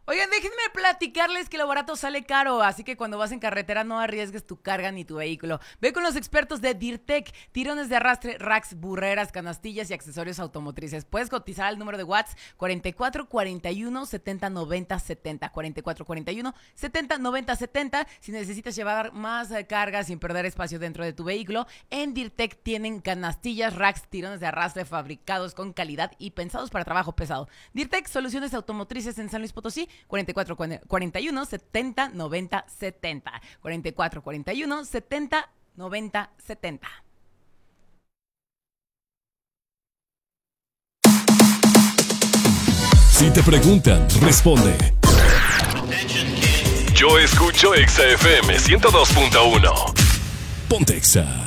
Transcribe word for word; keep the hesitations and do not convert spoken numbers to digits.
Oigan, déjenme platicarles que lo barato sale caro, así que cuando vas en carretera no arriesgues tu carga ni tu vehículo. Ve con los expertos de Dirtec, tirones de arrastre, racks, burreras, canastillas y accesorios automotrices. Puedes cotizar al número de WhatsApp cuarenta y cuatro cuarenta y uno setenta noventa setenta, cuarenta y cuatro cuarenta y uno setenta noventa setenta. Si necesitas llevar más carga sin perder espacio dentro de tu vehículo, en Dirtec tienen canastillas, racks, tirones de arrastre fabricados con calidad y pensados para trabajo pesado. Dirtec, soluciones automotrices en San Luis Potosí, cuarenta y cuatro cuarenta y uno setenta noventa setenta, cuarenta y cuatro cuarenta y uno setenta noventa setenta. Si te preguntan, responde. Yo escucho Exa F M ciento dos punto uno. Ponte Exa.